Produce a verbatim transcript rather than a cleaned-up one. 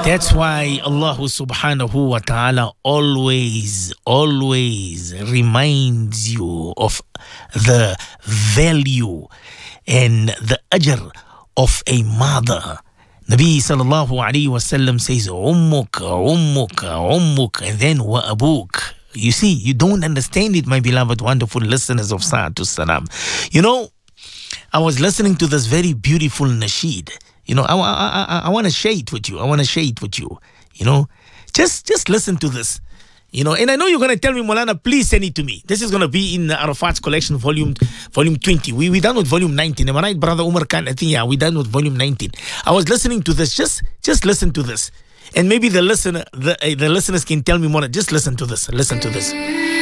That's why Allah subhanahu wa ta'ala always, always reminds you of the value and the ajr of a mother. Nabi sallallahu alayhi wa sallam says, Ummuka, Ummuka, Ummuka, and then wa abuk. You see, you don't understand it, my beloved, wonderful listeners of Sa'atus Salam. You know, I was listening to this very beautiful nasheed. You know, I, I, I, I want to share it with you. I want to share it with you. You know, just just listen to this. You know, and I know you're going to tell me, Maulana, please send it to me. This is going to be in Arafat's collection, volume volume twenty. We we done with volume nineteen. Am I right, brother Umar Khan? I think, yeah, we done with volume nineteen. I was listening to this. Just just listen to this. And maybe the listener, the, uh, the listeners can tell me more. Just listen to this. Listen to this.